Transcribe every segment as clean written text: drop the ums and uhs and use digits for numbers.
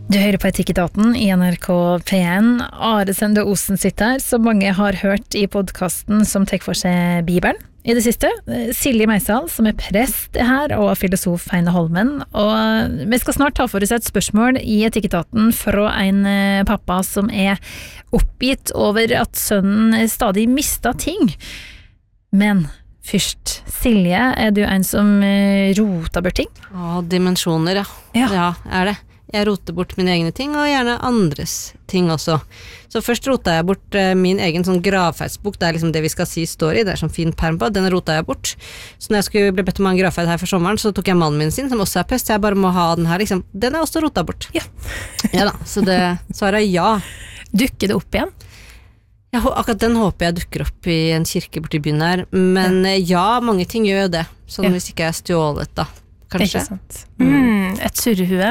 Du hører på Etikketaten i NRK P1. Are Sende Osen sitter her, som mange har hørt i podcasten som tek for seg Bibelen i det siste. Silje Meisal, som prest her, og filosof Heine Holmen. Og vi skal snart ta for oss et spørsmål i Etikketaten fra en pappa som oppgitt over at sønnen stadig mistet ting. Men først, Silje, du en som roter bort ting? Dimensjoner, ja. Ja, det. Jeg roter bort mine egne ting, og gjerne andres ting også. Så først rotet jeg bort min egen sånn gravferdsbok, det liksom det vi skal si står i, det sånn fin perm på, den rotet jeg bort. Så når jeg skulle bli bedt om en gravferd her for sommeren, så tok jeg mannen min sin, som også prest, jeg bare må ha den her, liksom. Den også rotet bort. Ja. Ja da, så det svaret ja. Dukker det opp igjen? Ja, akkurat den håper jeg dukker opp i en kirke borti byen her, men ja, mange ting gjør jo det, sånn hvis ikke jeg stjålet da. Kanskje. Ikke sant. Et surrehue.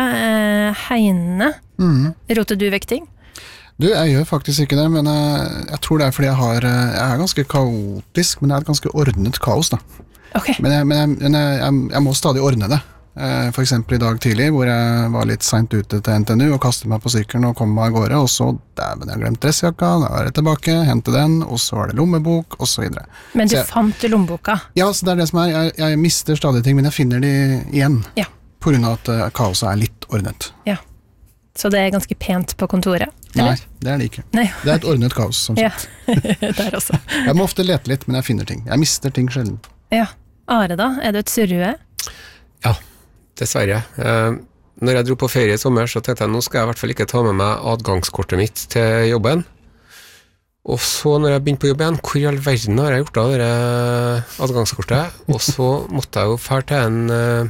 Heine. Roter du vekk ting? Du, jeg gjør faktisk ikke det, men jeg tror det fordi jeg ganske kaotisk, men jeg et ganske ordnet kaos da. Okay. Men jeg må stadig ordne det. For eksempel i dag tidlig, hvor jeg var litt sent ute til NTNU og kastet meg på sykkelen og kom meg av gårde, og så, men jeg glemte dressjakka, da var jeg tilbake, hentet den, og så var det lommebok, og så videre. Men du fant lommeboka? Ja, så det det som jeg mister stadig ting, men jeg finner de igjen, på grunn av at kaoset litt ordnet. Ja, så det ganske pent på kontoret? Eller? Nei, det det ikke. Nei. Det et ordnet kaos, som sagt. Ja, der også. Jeg må ofte lete litt, men jeg finner ting. Jeg mister ting sjelden. Ja. Are da, du et surrehue? Ja. Dessverre. Når jeg dro på ferie i sommer, så tenkte jeg, nå skal jeg i hvert fall ikke ta med meg adgangskortet mitt til jobben. Og så når jeg begynte på jobb igjen, hvor i all verden har jeg gjort av det adgangskortet? Og så måtte jeg jo fære til en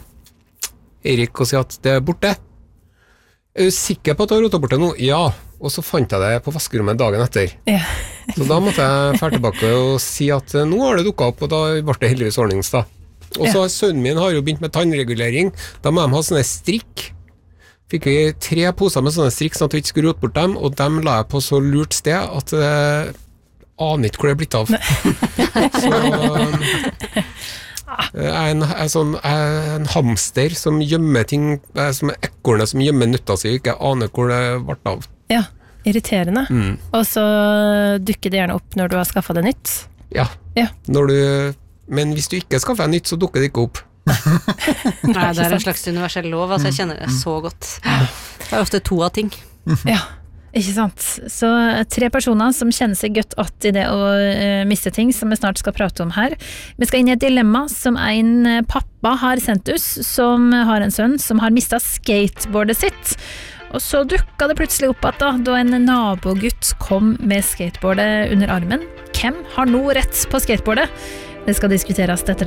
Erik og si at det borte. Er du sikker på at du har rotet bort det nå? Ja. Og så fant jeg det på vaskerommet dagen etter. Ja. Så da måtte jeg fære tilbake og si at nå har det dukket opp, og da ble det heldigvis ordnings da. Og så sønnen min har jo begynt med tannregulering. Da må de ha sånne strikk. Fikk vi 3 poser med sånne strikk, sånn at vi ikke skulle rote bort dem, og dem la jeg på så lurt sted at jeg aner ikke hvor det blitt av. Så en hamster som gjemmer ting, som ekornet som gjemmer nøtta si, ikke aner hvor det ble av. Ja, irriterende. Og så dukker det gjerne opp når du har skaffet det nytt. Ja. Men hvis du ikke skaffer deg nytt, så dukker det ikke opp. Nei, det en slags universell lov, altså jeg kjenner det så godt. Det ofte 2 av ting. Ja, ikke sant. Så 3 personer som kjenner seg godt att i det å miste ting, som vi snart skal prate om her. Vi skal inn i et dilemma som en pappa har sendt oss, som har en sønn som har mistet skateboardet sitt. Og så dukket det plutselig opp at da en nabogutt kom med skateboardet under armen. Hvem har nå rett på skateboardet? Det skal diskuteres etter